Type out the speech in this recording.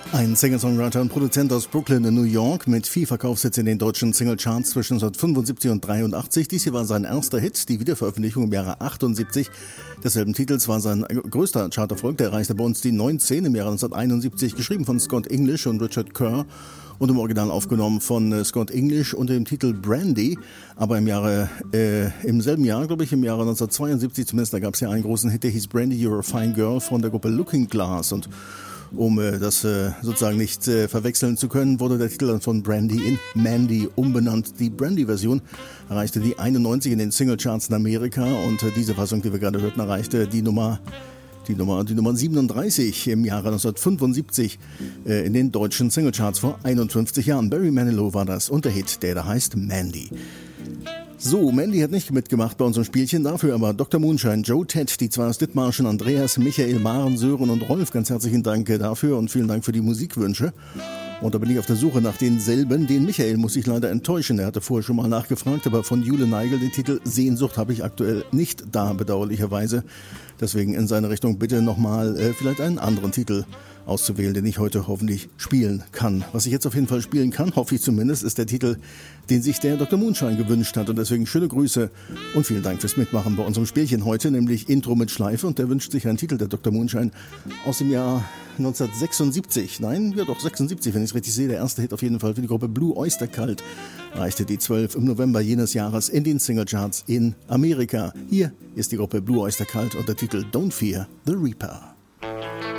Ein Singer-Songwriter und Produzent aus Brooklyn in New York mit viel Verkaufshits in den deutschen Singlecharts zwischen 1975 und 83. Dies hier war sein erster Hit, die Wiederveröffentlichung im Jahre 78 desselben Titels war sein größter Charterfolg. Der erreichte bei uns die 19 im Jahre 1971, geschrieben von Scott English und Richard Kerr und im Original aufgenommen von Scott English unter dem Titel Brandy. Aber im selben Jahr, glaube ich, im Jahre 1972 zumindest, da gab es ja einen großen Hit, der hieß Brandy, You're a Fine Girl von der Gruppe Looking Glass. Und um das sozusagen nicht verwechseln zu können, wurde der Titel dann von Brandy in Mandy umbenannt. Die Brandy-Version erreichte die 91 in den Singlecharts in Amerika und diese Fassung, die wir gerade hörten, erreichte die Nummer 37 im Jahre 1975 in den deutschen Singlecharts vor 51 Jahren. Barry Manilow war das und der Hit, der da heißt Mandy. So, Mandy hat nicht mitgemacht bei unserem Spielchen, dafür aber Dr. Moonshine, Joe Ted, die zwei aus Dithmarschen, Andreas, Michael, Maren, Sören und Rolf. Ganz herzlichen Dank dafür und vielen Dank für die Musikwünsche. Und da bin ich auf der Suche nach denselben. Den Michael muss ich leider enttäuschen. Er hatte vorher schon mal nachgefragt, aber von Jule Neigel den Titel Sehnsucht habe ich aktuell nicht da, bedauerlicherweise. Deswegen in seine Richtung bitte nochmal vielleicht einen anderen Titel auszuwählen, den ich heute hoffentlich spielen kann. Was ich jetzt auf jeden Fall spielen kann, hoffe ich zumindest, ist der Titel, den sich der Dr. Moonshine gewünscht hat. Und deswegen schöne Grüße und vielen Dank fürs Mitmachen bei unserem Spielchen heute, nämlich Intro mit Schleife. Und der wünscht sich einen Titel, der Dr. Moonshine, aus dem Jahr 1976. Nein, ja doch, 76, wenn ich es richtig sehe. Der erste Hit auf jeden Fall für die Gruppe Blue Oyster Cult erreichte die 12 im November jenes Jahres in den Singlecharts in Amerika. Hier ist die Gruppe Blue Oyster Cult und der Titel Don't Fear the Reaper.